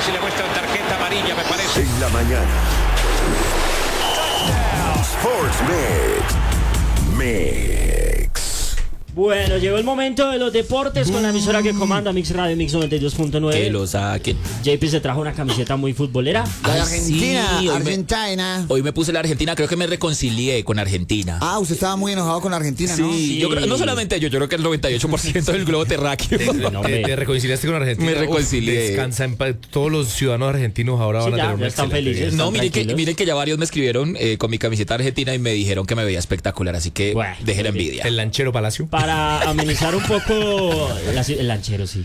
y le muestran tarjeta amarilla, me parece. En la mañana. Sports Mix. Bueno, llegó el momento de los deportes con la emisora que comanda Mix Radio Mix 92.9. Que lo saquen. JP se trajo una camiseta muy futbolera. La de Argentina, sí, Argentina. Hoy me puse la Argentina, creo que me reconcilié con Argentina. Ah, usted estaba muy enojado con la Argentina, ¿no? Sí, yo creo, no solamente yo creo que el 98% del globo terráqueo. ¿Te reconciliaste con Argentina? Me reconcilié. Descansa en paz. Todos los ciudadanos argentinos ahora van a tener una están excelente felices. vida. No, miren que ya varios me escribieron con mi camiseta argentina y me dijeron que me veía espectacular, así que Bueno, dejen la envidia. El Lanchero Palacio. Para amenizar un poco el lanchero, sí.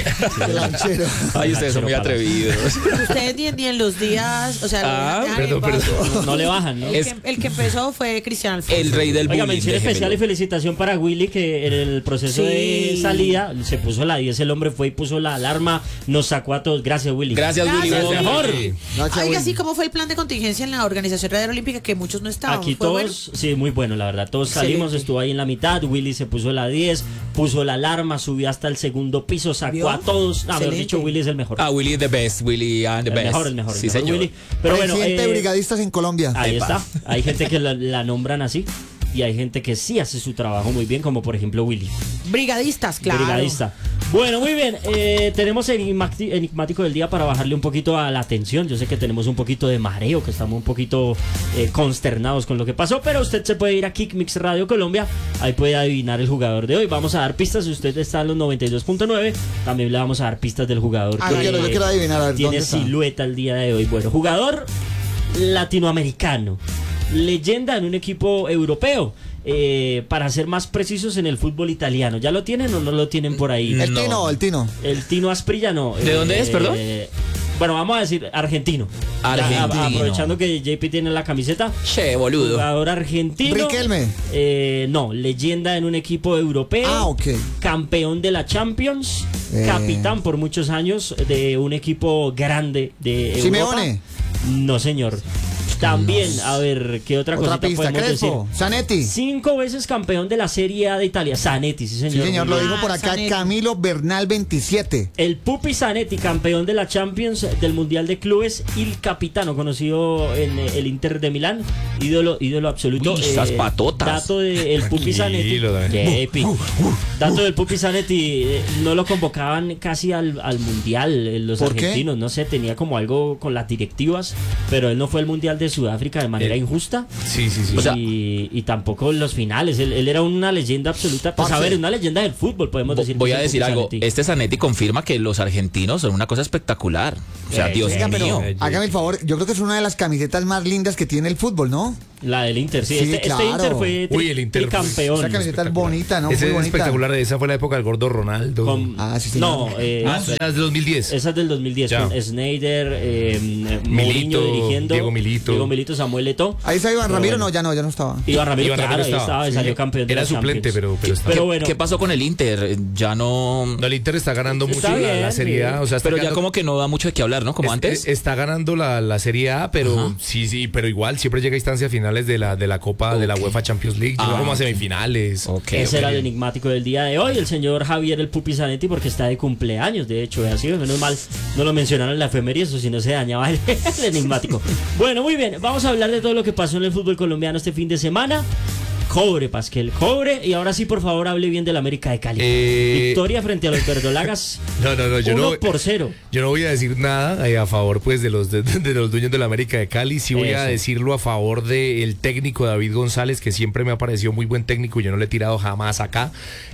El lanchero. Ay, ustedes son muy atrevidos. Ustedes ni en los días, o sea, perdón. No le bajan, ¿no? El que empezó fue Cristiano Alfonso. El rey del Oiga, bullying. mención especial y felicitación para Willy, que en el proceso de salida se puso la 10, el hombre fue y puso la alarma, nos sacó a todos. Gracias, Willy. Gracias, Willy. Gracias, Mejor. Oiga, sí, ¿cómo fue el plan de contingencia en la Organización Radio Olímpica? Que muchos no estaban. Aquí ¿Fue todos, bueno? sí, muy bueno, la verdad. Todos salimos, Excelente. estuvo ahí en la mitad. Willy se puso la 10, puso la alarma, subió hasta el segundo piso, sacó ¿Vio? a todos. Mejor Excelente. dicho, Willy es el mejor. Ah, Willy is the best. Willy and the el best. mejor, Sí, el mejor señor. Willy. Pero bueno, Presidente de brigadistas en Colombia. ahí Epa. está. Hay gente que la nombran así y hay gente que sí hace su trabajo muy bien, como por ejemplo Willy. Brigadistas, claro. Brigadista. Bueno, muy bien. Tenemos el enigmático del día para bajarle un poquito a la tensión. Yo sé que tenemos un poquito de mareo, que estamos un poquito consternados con lo que pasó, pero usted se puede ir a Kickmix Radio Colombia. Ahí puede adivinar el jugador de hoy. Vamos a dar pistas. Si usted está en los 92.9, también le vamos a dar pistas del jugador. Yo quiero adivinar, a ver, Tiene ¿dónde está? silueta el día de hoy. Bueno, jugador latinoamericano. Leyenda en un equipo europeo. Para ser más precisos, en el fútbol italiano. ¿Ya lo tienen o no lo tienen por ahí? El No. Tino. El Tino Asprilla no. ¿De dónde es, perdón? Bueno, vamos a decir argentino. Argentino. Aprovechando que JP tiene la camiseta. Che, boludo. Jugador argentino. Riquelme. No, leyenda en un equipo europeo. Ah, ok. Campeón de la Champions. Capitán por muchos años de un equipo grande de Europa. Simeone. No, señor. También, a ver, ¿qué otra Otra cosita pista, podemos decir? Crespo. Zanetti. 5 veces campeón de la Serie A de Italia. Zanetti, sí, Sí, señor. señor, lo Muy bien. dijo por acá Zanetti. Camilo Bernal 27. El Pupi Zanetti, campeón de la Champions, del Mundial de Clubes, y el capitano, conocido en el Inter de Milán, ídolo absoluto. Uy, esas patotas. Dato del Pupi Zanetti. Tranquilo, David. Jepi. Dato del Pupi Zanetti, no lo convocaban casi al Mundial, los ¿Por qué? argentinos, no sé, tenía como algo con las directivas, pero él no fue al Mundial de Sudáfrica de manera injusta. Sí. O sea, y tampoco en los finales. Él era una leyenda absoluta. Pues a Parce. ver, una leyenda del fútbol, podemos decir. voy que a es el decir Pupi algo. Zanetti. Este Zanetti confirma que los argentinos son una cosa espectacular. O sea, Dios Oiga, pero mío. hágame el favor, yo creo que es una de las camisetas más lindas que tiene el fútbol, ¿no? La del Inter, sí. Sí, Este claro. Inter fue Uy, el Inter fue- campeón. Esa camiseta es bonita, ¿no? Ese Muy es bonita. espectacular. Esa fue la época del gordo Ronaldo. Ah, sí, señor. No, Eso ya es de 2010. esa es del 2010. Ya. Con Sneijder, Milito, Mourinho dirigiendo. Diego Milito. Samuel Eto'o. Ahí está Iván Pero Ramiro, bueno. no, ya no estaba. Iván Ramiro, Iván claro, Ramiro ahí estaba, sí. salió campeón de Era la suplente, Champions. pero está. Pero bueno, ¿Qué pasó con el Inter? Ya no. No, el Inter está ganando Está mucho la bien, Serie A. bien. O sea, está Pero ya ganando- como que no da mucho de qué hablar, ¿no? Como antes. Está ganando la Serie A, pero Ajá. sí, pero igual siempre llega a instancias finales de la Copa de la UEFA Champions League. Llegó Ah, como a ok. semifinales. Ok, ese ok. era el enigmático del día de hoy, el señor Javier el Pupi Zanetti, porque está de cumpleaños, de hecho, así, menos mal no lo mencionaron en la efeméride, eso si no se dañaba el enigmático. Bueno, muy bien, vamos a hablar de todo lo que pasó en el fútbol colombiano este fin de semana. Cobre, Pasquel, cobre. Y ahora sí, por favor, hable bien del América de Cali. Victoria frente a los verdolagas. No, yo 1-0. Yo no voy a decir nada a favor pues de los dueños de la América de Cali. Sí voy a Eso. decirlo a favor del técnico David González, que siempre me ha parecido muy buen técnico y yo no le he tirado jamás acá.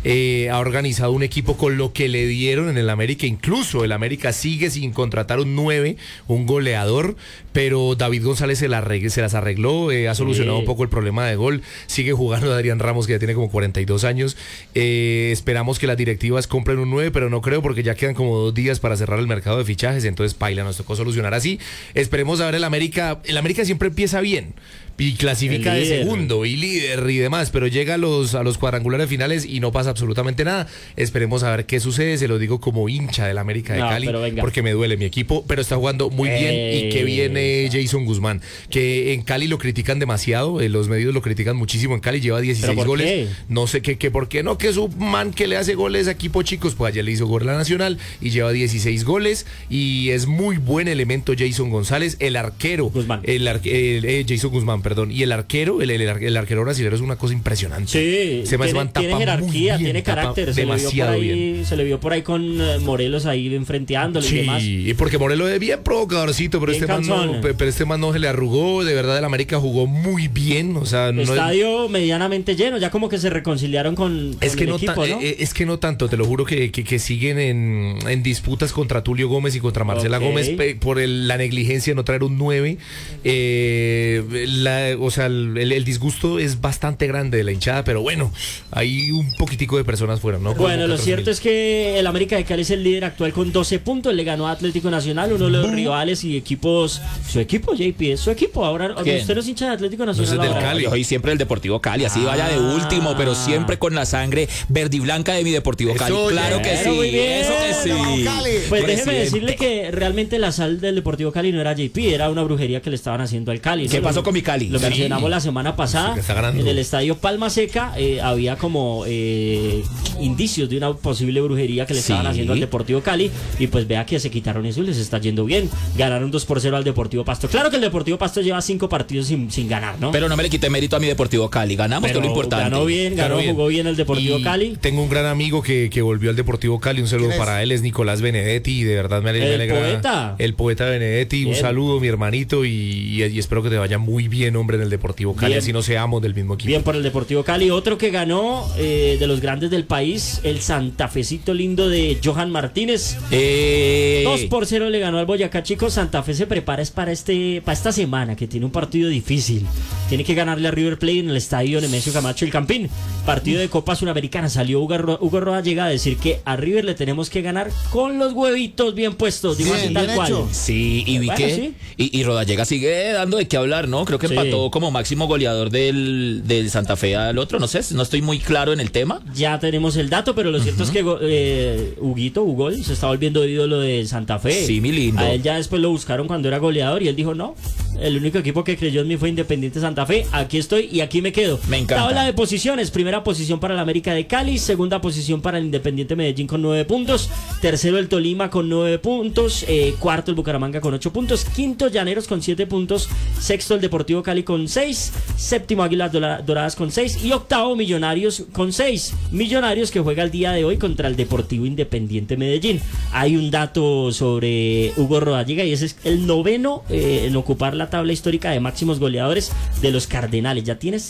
Ha organizado un equipo con lo que le dieron en el América. Incluso el América sigue sin contratar un 9, un goleador, pero David González se las arregló, ha solucionado Sí. un poco el problema de gol. Sigue jugando Adrián Ramos, que ya tiene como 42 años. Esperamos que las directivas compren un 9, pero no creo, porque ya quedan como 2 días para cerrar el mercado de fichajes, entonces paila, nos tocó solucionar así. Esperemos a ver el América. El América siempre empieza bien, y clasifica El de líder. segundo y líder y demás, pero llega a los cuadrangulares finales y no pasa absolutamente nada. Esperemos a ver qué sucede, se lo digo como hincha del América de No, Cali, pero venga. porque me duele mi equipo, pero está jugando muy bien y que viene Jason Guzmán, que en Cali lo critican demasiado, los medios lo critican muchísimo en Cali, lleva 16 ¿Pero por goles, qué? no sé qué, por qué no, que es un man que le hace goles a equipo chicos, pues ayer le hizo gol a la Nacional y lleva 16 goles y es muy buen elemento Jason González, el arquero, Guzmán. Jason Guzmán, perdón, y el arquero, el arquero brasileño es una cosa impresionante. Sí, Se me tiene, man tapa tiene jerarquía, muy bien, tiene tapa carácter, demasiado bien. se le vio por ahí con Morelos ahí enfrenteándolo y demás. Sí, y porque Morelos es bien provocadorcito, pero Bien este man no se le arrugó, de verdad el América jugó muy bien, o sea, no Estadio medianamente lleno, ya como que se reconciliaron con es que el no, equipo, ¿no? es que no tanto, te lo juro que siguen en disputas contra Tulio Gómez y contra Marcela Ok. Gómez por la negligencia de no traer un 9. O sea, el disgusto es bastante grande de la hinchada, pero bueno, hay un poquitico de personas fuera, ¿no? Bueno, lo cierto es que el América de Cali es el líder actual con 12 puntos, le ganó a Atlético Nacional, uno de los rivales y equipos, su equipo, JP, es su equipo, ahora ¿Quién? usted no es hincha de Atlético No, Nacional. ese es del ahora. Cali. Yo soy siempre el Deportivo Cali, así vaya de último, pero siempre con la sangre verde y blanca de mi Deportivo Cali. Eso, Claro que bueno, sí, muy bien. eso que sí. Vamos, Cali. Pues Hombre, déjeme siempre. decirle que realmente la sal del Deportivo Cali no era JP, era una brujería que le estaban haciendo al Cali. ¿no? ¿Qué pasó con mi Cali? Lo Sí. mencionamos la semana pasada. que está ganando. En el estadio Palma Seca había como indicios de una posible brujería que le estaban Sí. haciendo al Deportivo Cali. Y pues vea que se quitaron eso y les está yendo bien. Ganaron 2-0 al Deportivo Pasto. Claro que el Deportivo Pasto lleva 5 partidos sin ganar, ¿no? Pero no me le quité mérito a mi Deportivo Cali, ganamos, que es Pero lo importante. ganó bien, jugó bien el Deportivo Y Cali. tengo un gran amigo que volvió al Deportivo Cali, un saludo ¿Quién es? para él, es Nicolás Benedetti, y de verdad me El alegra. poeta. El poeta Benedetti, un Bien. saludo, mi hermanito, y espero que te vaya muy bien, hombre, en el Deportivo Cali, Bien. así no seamos del mismo equipo. Bien por el Deportivo Cali. Otro que ganó de los grandes del país, el Santafecito lindo de Johan Martínez. 2-0 le ganó al Boyacá, chicos. Santa Fe se prepara es para esta semana, que tiene un partido difícil. Tiene que ganarle a River Plate en el estadio Nemesio Camacho El Campín. Partido de Copa Sudamericana. Salió Hugo Roa llega a decir que a River le tenemos que ganar con los huevitos bien puestos. Digo Bien, así tal bien cual. hecho. Sí, y vi Bueno, que sí. y Rodallega sigue dando de qué hablar, ¿no? Creo que Sí. empató como máximo goleador del Santa Fe al otro, no sé, no estoy muy claro en el tema. Ya tenemos el dato, pero lo cierto es que Hugo se está volviendo ídolo de Santa Fe. Sí, mi lindo. A él ya después lo buscaron cuando era goleador y él dijo, no, el único equipo que creyó en mí fue Independiente Santa Fe, aquí estoy y aquí me quedo. Me encanta. Tabla de posiciones, primera posición para el América de Cali, segunda posición para el Independiente Medellín con 9 puntos, tercero el Tolima con 9 puntos, cuarto el Bucaramanga con 8 puntos, quinto Llaneros con 7 puntos, sexto el Deportivo Cali con 6, séptimo Águilas Doradas con 6 y octavo Millonarios con 6. Millonarios que juega el día de hoy contra el Deportivo Independiente Medellín. Hay un dato sobre Hugo Rodallega y ese es el noveno en ocupar la tabla histórica de máximos goleadores de los Cardenales. Ya tiene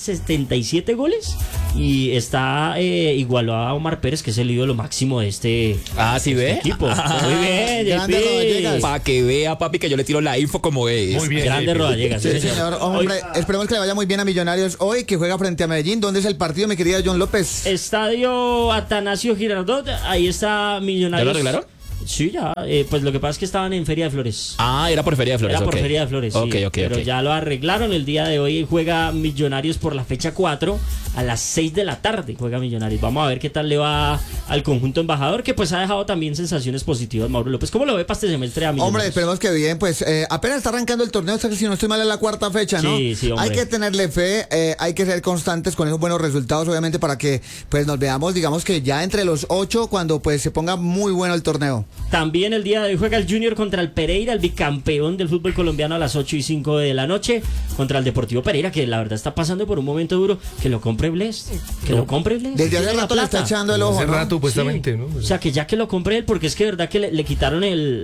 77 goles y está igualado a Omar Pérez, que es el ídolo máximo de este ¿Sí ve? equipo. Muy bien, Grande JP. Rodallegas. Para que vea, papi, que yo le tiro la info como es. Muy bien. Grande Rodallega, sí, Sí, señor. señor. Hombre, Hoy- esperemos que le vaya muy bien a Millonarios hoy, que juega frente a Medellín. ¿Dónde es el partido, mi querida John López? Estadio Atanasio Girardot, ahí está Millonarios. ¿Ya lo arreglaron? Sí, ya. Pues lo que pasa es que estaban en Feria de Flores. Era por Feria de Flores. Era por ok. Feria de Flores, sí. Ok, Pero ok. ya lo arreglaron. El día de hoy juega Millonarios por la fecha 4 a las 6 de la tarde. Juega Millonarios. Vamos a ver qué tal le va al conjunto embajador, que pues ha dejado también sensaciones positivas. Mauro López, ¿cómo lo ve para este semestre a Millonarios? Hombre, esperemos que bien, pues apenas está arrancando el torneo, si no estoy mal, es la cuarta fecha, ¿no? Sí, sí, hombre. Hay que tenerle fe, hay que ser constantes con esos buenos resultados, obviamente, para que pues nos veamos, digamos que ya entre los 8, cuando pues se ponga muy bueno el torneo. También el día de hoy juega el Junior contra el Pereira, el bicampeón del fútbol colombiano, a las 8:05 de la noche, contra el Deportivo Pereira, que la verdad está pasando por un momento duro. Que lo compre Blest. Que lo compre Blest. Desde Tiene hace la rato le está plata. echando el ojo, Hace ¿no? rato, supuestamente, Sí. ¿no? O sea, que ya que lo compre él, porque es que de verdad que le quitaron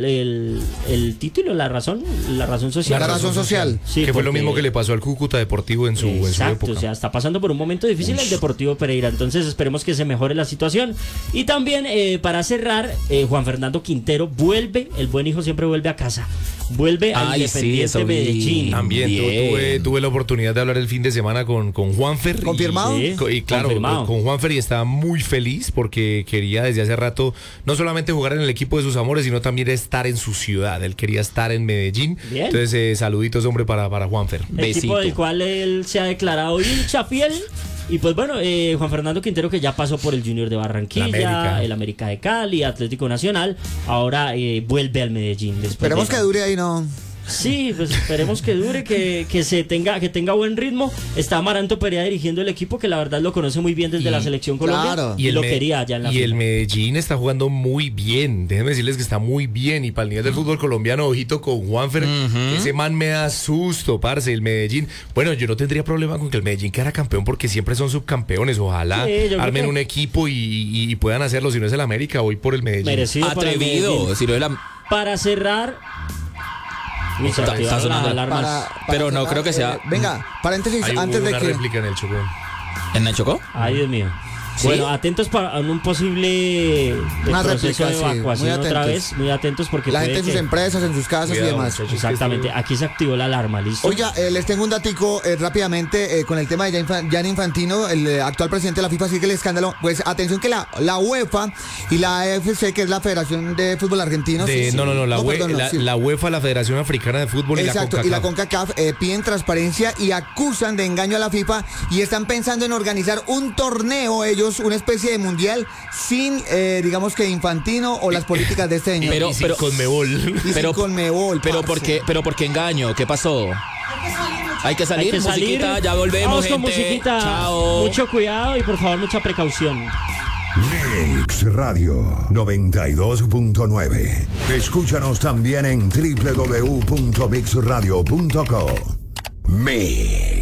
el título, la razón social. La razón social. Sí, que fue lo porque- mismo que le pasó al Cúcuta Deportivo en su Exacto, época. o sea, está pasando por un momento difícil el Deportivo Pereira, entonces esperemos que se mejore la situación. Y también, para cerrar, Juan Fernando Fernando Quintero vuelve, el buen hijo siempre vuelve a casa. Vuelve al Ay, sí, Independiente eso vi. Medellín. También Bien. tuve la oportunidad de hablar el fin de semana con Juanfer. ¿Confirmado? Y claro, Confirmado. con Juanfer, y estaba muy feliz porque quería desde hace rato no solamente jugar en el equipo de sus amores, sino también estar en su ciudad. Él quería estar en Medellín. Bien. Entonces, saluditos, hombre, para Juanfer. Equipo Besito. del cual él se ha declarado hincha fiel. Y pues bueno, Juan Fernando Quintero, que ya pasó por el Junior de Barranquilla, el América de Cali, Atlético Nacional, ahora vuelve al Medellín. Esperemos que dure ahí, ¿no? Sí, pues esperemos que dure, que tenga buen ritmo. Está Amaranto Perea dirigiendo el equipo, que la verdad lo conoce muy bien desde la selección Colombia. Claro. Y lo Me- quería allá en la Y el final. Medellín está jugando muy bien. Déjenme decirles que está muy bien. Y para el nivel del fútbol colombiano, ojito con Juanfer, que ese man me da susto, parce. El Medellín. Bueno, yo no tendría problema con que el Medellín quedara campeón porque siempre son subcampeones. Ojalá Sí, yo creo armen que- un equipo y puedan hacerlo. Si no es el América, voy por el Medellín. Merecido para el Atrevido. Medellín. Si no es la... Para cerrar. Uy, se Está activaron sonando. las alarmas. Pero no creo que sea- Venga, paréntesis, Hay antes de una que... réplica en el Chocó. ¿En el Chocó? Ay, Dios mío. ¿Sí? Bueno, atentos para un posible Una proceso réplica, de sí, evacuación muy otra atentos. vez. Muy atentos porque La puede gente en sus que- empresas, en sus casas Cuidado, y demás. muchachos. Exactamente, aquí se activó la alarma, ¿listo? Oiga, les tengo un datico rápidamente con el tema de Gianni Infantino, el actual presidente de la FIFA, sigue el escándalo. Pues atención que la UEFA y la AFC, que es la Federación de Fútbol Argentino. La UEFA, la Federación Africana de Fútbol, Exacto, y la CONCACAF piden transparencia y acusan de engaño a la FIFA y están pensando en organizar un torneo, ellos, una especie de mundial sin, digamos que Infantino o las políticas de este año. Pero- y sin Conmebol. y pero- sin Conmebol, Pero parce. ¿por qué engaño? ¿Qué pasó? Hay que salir, Hay que salir. musiquita, ya volvemos, Vamos con gente. musiquita. Chao. Mucho cuidado y por favor mucha precaución. Mix Radio 92.9. Escúchanos también en www.mixradio.co. Mix.